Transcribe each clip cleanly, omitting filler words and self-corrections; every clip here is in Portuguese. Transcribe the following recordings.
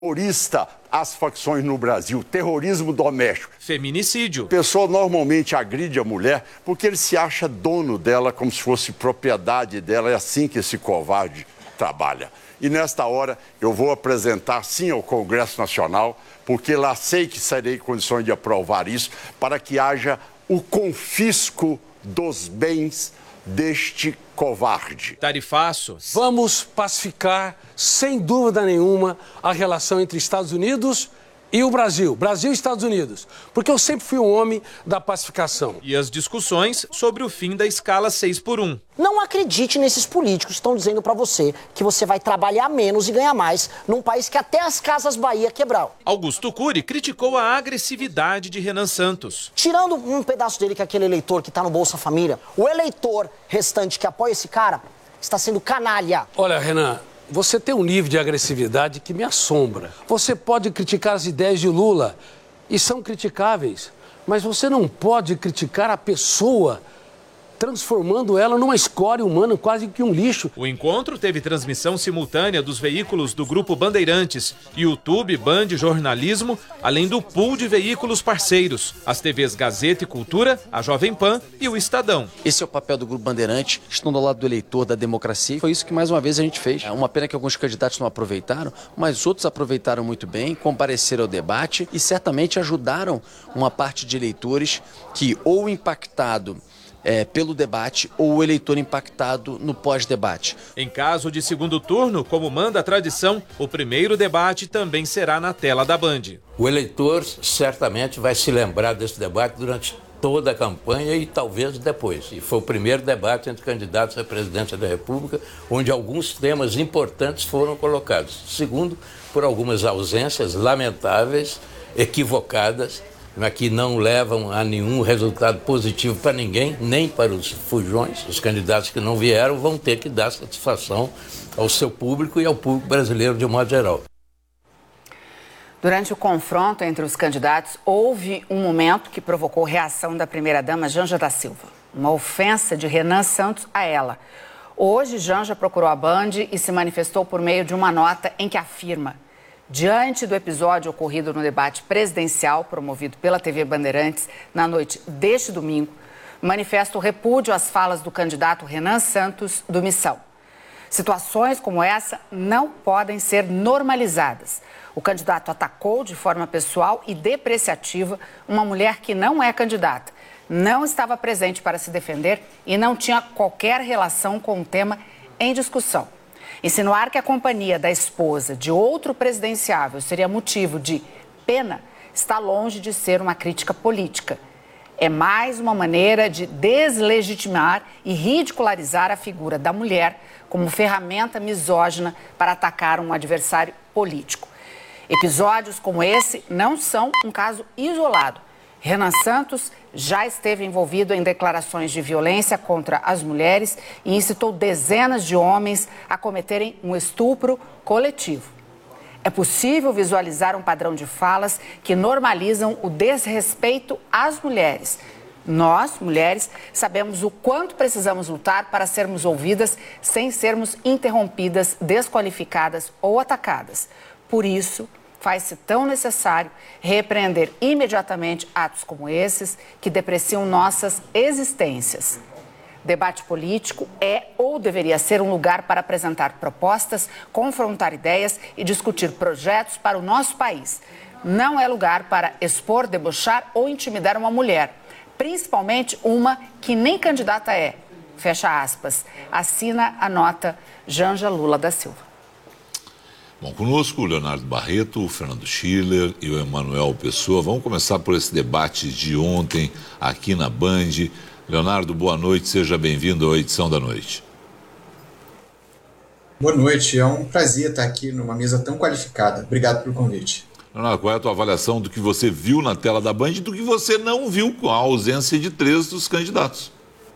Terrorista às facções no Brasil, terrorismo doméstico. Feminicídio. A pessoa normalmente agride a mulher porque ele se acha dono dela como se fosse propriedade dela. É assim que esse covarde trabalha. E nesta hora eu vou apresentar sim ao Congresso Nacional, porque lá sei que serei em condições de aprovar isso, para que haja o confisco dos bens deste covarde. Tarifaço. Vamos pacificar, sem dúvida nenhuma, a relação entre Estados Unidos e o Brasil. Brasil e Estados Unidos. Porque eu sempre fui um homem da pacificação. E as discussões sobre o fim da escala 6x1. Não acredite nesses políticos que estão dizendo pra você que você vai trabalhar menos e ganhar mais num país que até as Casas Bahia quebraram. Augusto Cury criticou a agressividade de Renan Santos. Tirando um pedaço dele, que é aquele eleitor que tá no Bolsa Família, o eleitor restante que apoia esse cara está sendo canalha. Olha, Renan, você tem um nível de agressividade que me assombra. Você pode criticar as ideias de Lula, e são criticáveis, mas você não pode criticar a pessoa, transformando ela numa escória humana, quase que um lixo. O encontro teve transmissão simultânea dos veículos do Grupo Bandeirantes, YouTube, Band Jornalismo, além do pool de veículos parceiros, as TVs Gazeta e Cultura, a Jovem Pan e o Estadão. Esse é o papel do Grupo Bandeirantes, estão do lado do eleitor, da democracia. Foi isso que mais uma vez a gente fez. É uma pena que alguns candidatos não aproveitaram, mas outros aproveitaram muito bem, compareceram ao debate e certamente ajudaram uma parte de eleitores que ou impactado pelo debate ou o eleitor impactado no pós-debate. Em caso de segundo turno, como manda a tradição, o primeiro debate também será na tela da Band. O eleitor certamente vai se lembrar desse debate durante toda a campanha e talvez depois. E foi o primeiro debate entre candidatos à presidência da República, onde alguns temas importantes foram colocados. Segundo, por algumas ausências lamentáveis, equivocadas, mas que não levam a nenhum resultado positivo para ninguém, nem para os fujões. Os candidatos que não vieram vão ter que dar satisfação ao seu público e ao público brasileiro de um modo geral. Durante o confronto entre os candidatos, houve um momento que provocou reação da primeira-dama Janja da Silva. Uma ofensa de Renan Santos a ela. Hoje, Janja procurou a Band e se manifestou por meio de uma nota em que afirma: diante do episódio ocorrido no debate presidencial promovido pela TV Bandeirantes na noite deste domingo, manifesto repúdio às falas do candidato Renan Santos do Missão. Situações como essa não podem ser normalizadas. O candidato atacou de forma pessoal e depreciativa uma mulher que não é candidata, não estava presente para se defender e não tinha qualquer relação com o tema em discussão. Insinuar que a companhia da esposa de outro presidenciável seria motivo de pena está longe de ser uma crítica política. É mais uma maneira de deslegitimar e ridicularizar a figura da mulher como ferramenta misógina para atacar um adversário político. Episódios como esse não são um caso isolado. Renan Santos já esteve envolvido em declarações de violência contra as mulheres e incitou dezenas de homens a cometerem um estupro coletivo. É possível visualizar um padrão de falas que normalizam o desrespeito às mulheres. Nós, mulheres, sabemos o quanto precisamos lutar para sermos ouvidas sem sermos interrompidas, desqualificadas ou atacadas. Por isso, faz-se tão necessário repreender imediatamente atos como esses que depreciam nossas existências. Debate político é ou deveria ser um lugar para apresentar propostas, confrontar ideias e discutir projetos para o nosso país. Não é lugar para expor, debochar ou intimidar uma mulher, principalmente uma que nem candidata é. Fecha aspas. Assina a nota Janja Lula da Silva. Bom, conosco o Leonardo Barreto, o Fernando Schiller e o Emanuel Pessoa. Vamos começar por esse debate de ontem aqui na Band. Leonardo, boa noite, seja bem-vindo à edição da noite. Boa noite, é um prazer estar aqui numa mesa tão qualificada. Obrigado pelo convite. Leonardo, qual é a tua avaliação do que você viu na tela da Band e do que você não viu com a ausência de 3 dos candidatos?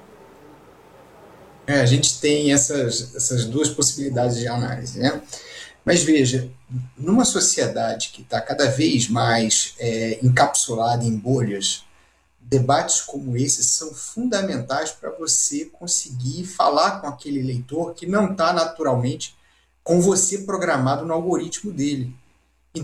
A gente tem essas duas possibilidades de análise, né? Mas veja, numa sociedade que está cada vez mais encapsulada em bolhas, debates como esses são fundamentais para você conseguir falar com aquele eleitor que não está naturalmente com você programado no algoritmo dele.